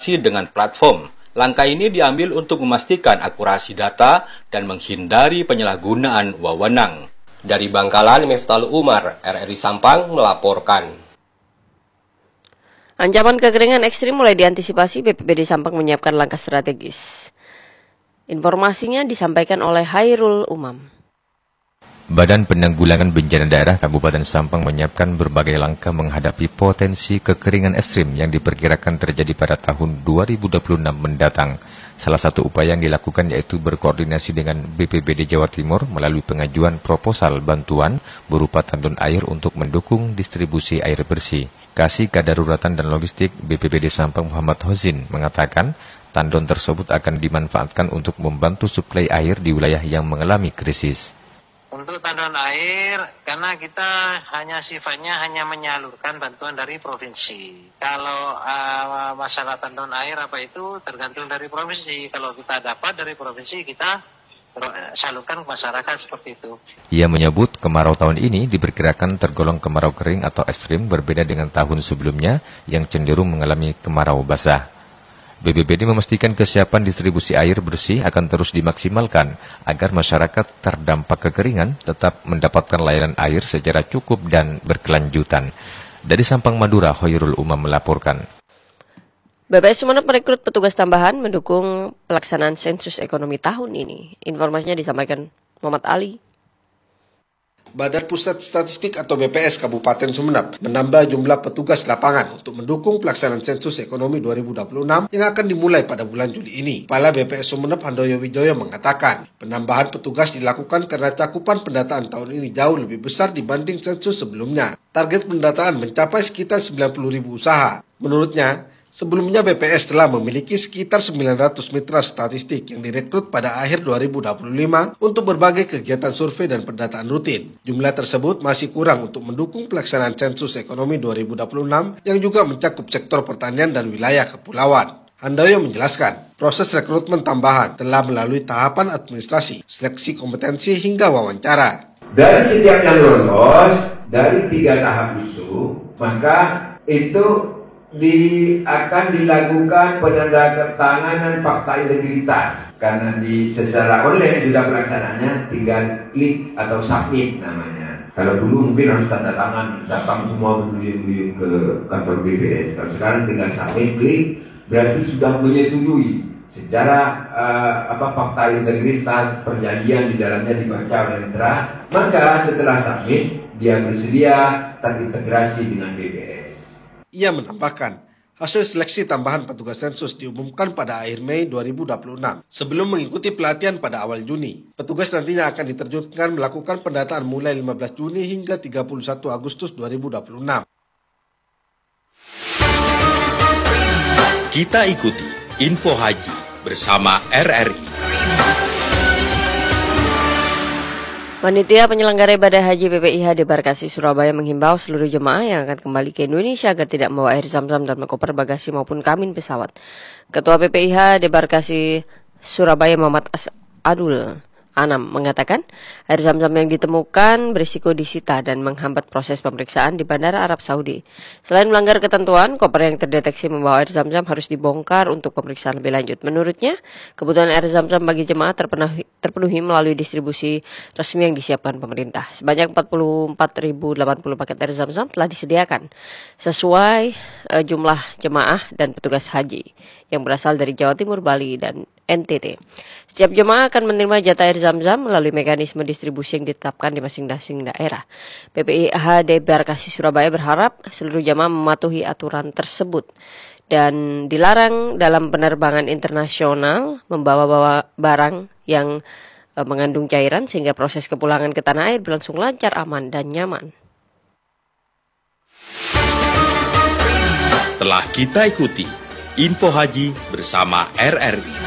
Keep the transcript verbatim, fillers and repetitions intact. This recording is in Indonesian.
terintegrasi dengan platform. Langkah ini diambil untuk memastikan akurasi data dan menghindari penyalahgunaan wewenang. Dari Bangkalan, Miftahul Umar, R R I Sampang melaporkan. Ancaman kekeringan ekstrim mulai diantisipasi, B P B D Sampang menyiapkan langkah strategis. Informasinya disampaikan oleh Hairul Umam. Badan Penanggulangan Bencana Daerah Kabupaten Sampang menyiapkan berbagai langkah menghadapi potensi kekeringan ekstrim yang diperkirakan terjadi pada tahun dua ribu dua puluh enam mendatang. Salah satu upaya yang dilakukan yaitu berkoordinasi dengan B P B D Jawa Timur melalui pengajuan proposal bantuan berupa tandon air untuk mendukung distribusi air bersih. Kasih Kadaruratan dan Logistik B P B D Sampang Muhammad Hozin mengatakan tandon tersebut akan dimanfaatkan untuk membantu suplai air di wilayah yang mengalami krisis. Untuk tandon air, karena kita hanya sifatnya hanya menyalurkan bantuan dari provinsi. Kalau uh, masalah tandon air apa itu tergantung dari provinsi. Kalau kita dapat dari provinsi, kita salurkan ke masyarakat seperti itu. Ia menyebut kemarau tahun ini diperkirakan tergolong kemarau kering atau ekstrim berbeda dengan tahun sebelumnya yang cenderung mengalami kemarau basah. B P B D memastikan kesiapan distribusi air bersih akan terus dimaksimalkan agar masyarakat terdampak kekeringan tetap mendapatkan layanan air secara cukup dan berkelanjutan. Dari Sampang, Madura, Khairul Umam melaporkan. B P S Sumeneb merekrut petugas tambahan mendukung pelaksanaan sensus ekonomi tahun ini. Informasinya disampaikan Muhammad Ali. Badan Pusat Statistik atau B P S Kabupaten Sumeneb menambah jumlah petugas lapangan untuk mendukung pelaksanaan sensus ekonomi dua ribu dua puluh enam yang akan dimulai pada bulan Juli ini. Kepala B P S Sumeneb Handoyo Wijoyo mengatakan, penambahan petugas dilakukan karena cakupan pendataan tahun ini jauh lebih besar dibanding sensus sebelumnya. Target pendataan mencapai sekitar sembilan puluh ribu usaha. Menurutnya, sebelumnya B P S telah memiliki sekitar sembilan ratus mitra statistik yang direkrut pada akhir dua ribu dua puluh lima untuk berbagai kegiatan survei dan pendataan rutin. Jumlah tersebut masih kurang untuk mendukung pelaksanaan sensus ekonomi dua ribu dua puluh enam yang juga mencakup sektor pertanian dan wilayah kepulauan. Handoyo menjelaskan, proses rekrutmen tambahan telah melalui tahapan administrasi, seleksi kompetensi hingga wawancara. Dari setiap yang lolos, dari tiga tahap itu, maka itu Di, akan dilakukan penandatanganan fakta integritas karena di secara online sudah pelaksananya, tinggal klik atau submit namanya. Kalau dulu mungkin harus tanda tangan, datang semua berduyun-duyun ke kantor B P S. Kalau sekarang tinggal submit, klik, berarti sudah menyetujui secara uh, apa fakta integritas, perjanjian di dalamnya dibaca oleh mitra. Maka setelah submit, dia bersedia terintegrasi dengan B P S. Ia menambahkan, hasil seleksi tambahan petugas sensus diumumkan pada akhir Mei dua ribu dua puluh enam sebelum mengikuti pelatihan pada awal Juni. Petugas nantinya akan diterjunkan melakukan pendataan mulai lima belas Juni hingga tiga puluh satu Agustus dua ribu dua puluh enam. Kita ikuti Info Haji bersama R R I. Panitia penyelenggara ibadah haji B P I H Debarkasi Surabaya menghimbau seluruh jemaah yang akan kembali ke Indonesia agar tidak membawa air zam-zam dan koper bagasi maupun kabin pesawat. Ketua B P I H Debarkasi Surabaya Muhammad Adul Anam mengatakan air zam-zam yang ditemukan berisiko disita dan menghambat proses pemeriksaan di Bandara Arab Saudi. Selain melanggar ketentuan, koper yang terdeteksi membawa air zam-zam harus dibongkar untuk pemeriksaan lebih lanjut. Menurutnya, kebutuhan air zam-zam bagi jemaah terpenuhi, terpenuhi melalui distribusi resmi yang disiapkan pemerintah. Sebanyak empat puluh empat ribu delapan puluh paket air zam-zam telah disediakan sesuai uh, jumlah jemaah dan petugas haji yang berasal dari Jawa Timur, Bali, dan N T T. Setiap jemaah akan menerima jatah air zam-zam melalui mekanisme distribusi yang ditetapkan di masing-masing daerah. B P I H Debarkasi Surabaya berharap seluruh jemaah mematuhi aturan tersebut dan dilarang dalam penerbangan internasional membawa-bawa barang yang e, mengandung cairan sehingga proses kepulangan ke tanah air berlangsung lancar, aman, dan nyaman. Telah kita ikuti Info Haji bersama R R I.